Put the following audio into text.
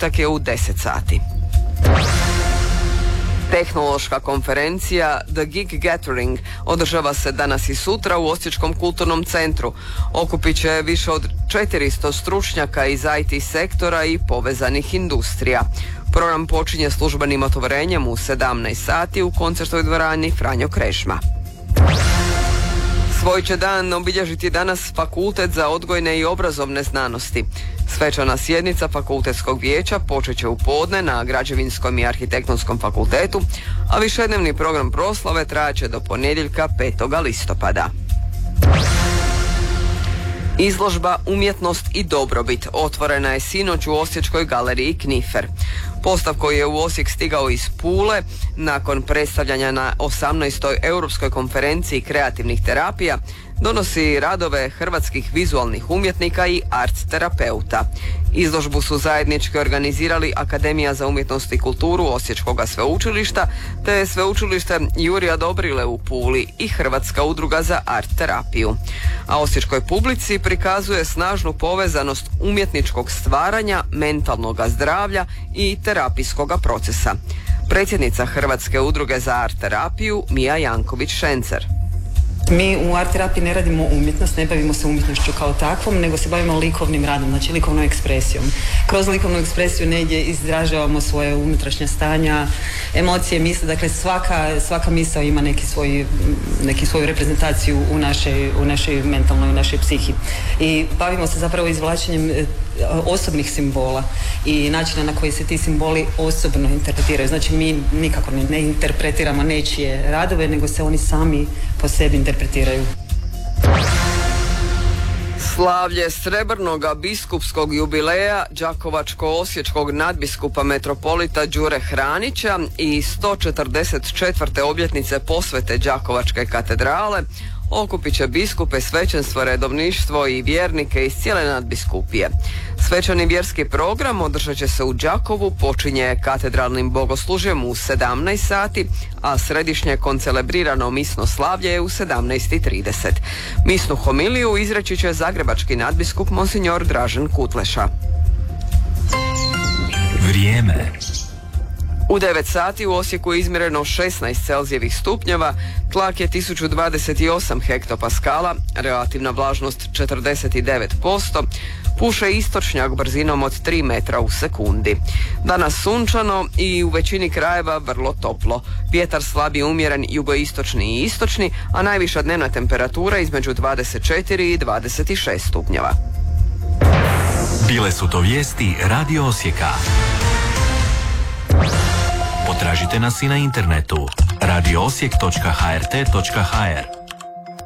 početak je u 10 sati. Tehnološka konferencija The Geek Gathering održava se danas i sutra u Osječkom kulturnom centru. Okupit će više od 400 stručnjaka iz IT sektora i povezanih industrija. Program počinje službenim otvorenjem u 17 sati u koncertnoj dvorani Franjo Krešma. Svoj će dan obilježiti danas Fakultet za odgojne i obrazovne znanosti. Svečana sjednica Fakultetskog vijeća počet će u podne na Građevinskom i Arhitektonskom fakultetu, a višednevni program proslave trajaće do ponedjeljka 5. listopada. Izložba Umjetnost i dobrobit otvorena je sinoć u Osječkoj galeriji Knifer. Postav koji je u Osijek stigao iz Pule nakon predstavljanja na 18. Europskoj konferenciji kreativnih terapija donosi radove hrvatskih vizualnih umjetnika i art terapeuta. Izložbu su zajednički organizirali Akademija za umjetnost i kulturu Osječkoga sveučilišta te Sveučilište Jurija Dobrile u Puli i Hrvatska udruga za art terapiju. A osječkoj publici prikazuje snažnu povezanost umjetničkog stvaranja, mentalnog zdravlja i terapijskog procesa. Predsjednica Hrvatske udruge za art terapiju Mija Janković-Šencer. Mi u art terapiji ne radimo umjetnost, ne bavimo se umjetnošću kao takvom, nego se bavimo likovnim radom, znači likovnom ekspresijom. Kroz likovnu ekspresiju negdje izražavamo svoje unutrašnja stanja, emocije, misle, dakle svaka misao ima neki svoju reprezentaciju u našoj mentalnoj, u našoj psihi. I bavimo se zapravo izvlačenjem osobnih simbola i načina na koji se ti simboli osobno interpretiraju. Znači mi nikako ne interpretiramo nečije radove, nego se oni sami po sebi interpretiraju. Slavlje srebrnoga biskupskog jubileja Đakovačko-osječkog nadbiskupa metropolita Đure Hranića i 144. obljetnice posvete Đakovačke katedrale okupit će biskupe, svećenstvo, redovništvo i vjernike iz cijele nadbiskupije. Svečani vjerski program održat će se u Đakovu, počinje katedralnim bogoslužjem u 17 sati, a središnje koncelebrirano misno slavlje je u 17:30. Misnu homiliju izreći će zagrebački nadbiskup monsignor Dražen Kutleša. Vrijeme. U 9 sati u Osijeku je izmjereno 16 Celzijevih stupnjeva, tlak je 1028 hektopaskala, relativna vlažnost 49%, puše istočnjak brzinom od 3 metra u sekundi. Danas sunčano i u većini krajeva vrlo toplo. Vjetar slabije umjeren jugoistočni i istočni, a najviša dnevna temperatura između 24 i 26 stupnjeva. Bile su to vijesti Radio Osijeka. Potražite nas i na internetu radioosijek.hrt.hr.